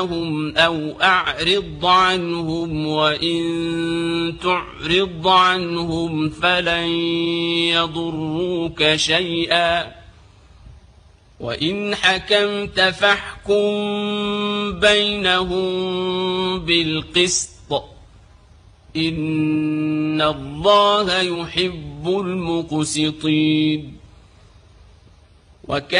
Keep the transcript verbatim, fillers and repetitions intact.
أو أعرض عنهم وإن تعرض عنهم فلن يضروك شيئا وإن حكمت فاحكم بينهم بالقسط إن الله يحب المقسطين.